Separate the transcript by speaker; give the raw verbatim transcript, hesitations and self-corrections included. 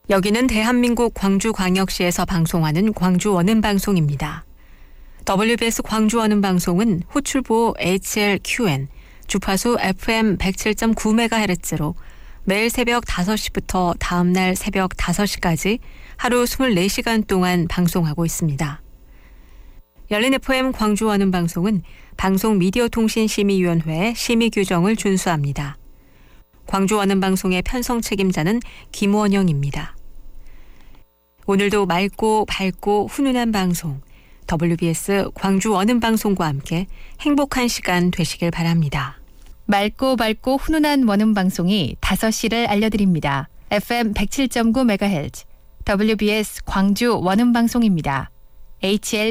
Speaker 1: 여기는 대한민국 광주광역시에서 방송하는 광주 원음방송입니다. 더블유비에스 광주 원음방송은 호출보 에이치엘큐엔, 주파수 에프엠 백칠 점 구 메가헤르츠로 매일 새벽 다섯 시부터 다음날 새벽 다섯 시까지 하루 이십사 시간 동안 방송하고 있습니다. 열린 에프엠 광주 원음방송은 방송미디어통신심의위원회의 심의 규정을 준수합니다. 광주 원음방송의 편성 책임자는 김원영입니다. 오늘도 맑고 밝고 훈훈한 방송, 더블유비에스 광주 원음방송과 함께 행복한 시간 되시길 바랍니다.
Speaker 2: 맑고 밝고 훈훈한 원음방송이 다섯 시를 알려드립니다. 에프엠 백칠 점 구 메가헤르츠 더블유비에스 광주 원음방송입니다. 에이치엘